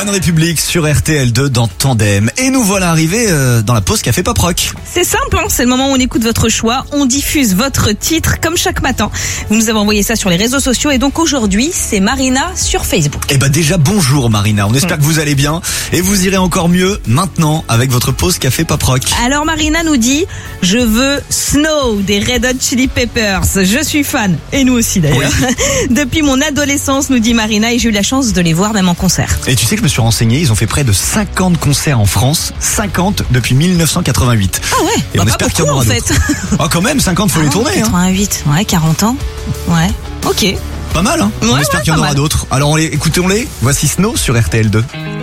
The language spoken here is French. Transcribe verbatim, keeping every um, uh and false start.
République sur R T L deux dans Tandem. Et nous voilà arrivés euh, dans la pause Café Pop Rock. C'est simple, hein, c'est le moment où on écoute votre choix, on diffuse votre titre comme chaque matin. Vous nous avez envoyé ça sur les réseaux sociaux et donc aujourd'hui, c'est Marina sur Facebook. Eh ben déjà bonjour Marina, on espère mmh. que vous allez bien et vous irez encore mieux maintenant avec votre pause Café Pop Rock. Alors Marina nous dit, je veux Snow des Red Hot Chili Peppers, je suis fan, et nous aussi d'ailleurs. Oui. Depuis mon adolescence, nous dit Marina, et j'ai eu la chance de les voir même en concert. Et tu sais que je me suis renseigné, ils ont fait près de cinquante concerts en France, cinquante depuis mille neuf cent quatre-vingt-huit. Ah ouais, et bah on espère qu'il y en aura en d'autres. fait. Ah quand même, cinquante faut ah, les tourner. quatre-vingt-huit, hein. Ouais, quarante ans. Ouais, ok. Pas mal, hein. Ouais, on espère ouais, qu'il y en aura mal. d'autres. Alors on les, écoutons-les. Voici Snow sur R T L deux.